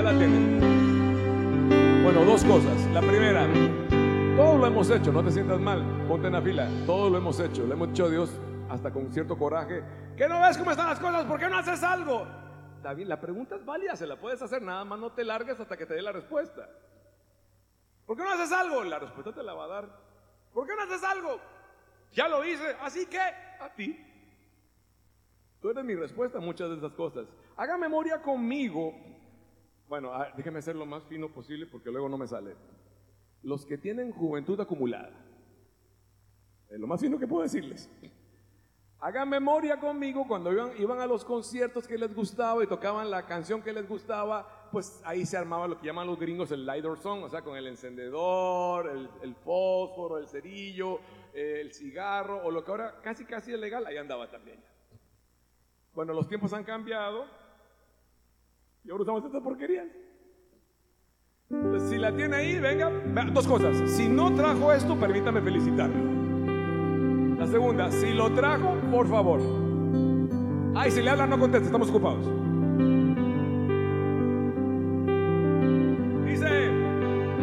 la tienen. Bueno, dos cosas. La primera, todo lo hemos hecho, no te sientas mal, ponte en la fila. Todo lo hemos hecho, le hemos dicho a Dios hasta con cierto coraje: ¿que no ves cómo están las cosas? ¿Por qué no haces algo? Está bien, la pregunta es válida, se la puedes hacer, nada más no te largues hasta que te dé la respuesta. ¿Por qué no haces algo? La respuesta te la va a dar. ¿Por qué no haces algo? Ya lo hice, así que a ti. Tú eres mi respuesta a muchas de esas cosas. Haga memoria conmigo. Bueno, déjeme ser lo más fino posible porque luego no me sale. Los que tienen juventud acumulada, es lo más fino que puedo decirles. Hagan memoria conmigo cuando iban a los conciertos que les gustaba y tocaban la canción que les gustaba, pues ahí se armaba lo que llaman los gringos el lighter song, o sea, con el encendedor, el fósforo, el cerillo, el cigarro, o lo que ahora casi es legal, ahí andaba también. Bueno, los tiempos han cambiado y ahora usamos estas porquerías. Entonces, si la tiene ahí, venga, dos cosas. Si no trajo esto, permítame felicitarlo. La segunda, si lo trajo, por favor. Ay, si le hablan, no conteste, estamos ocupados.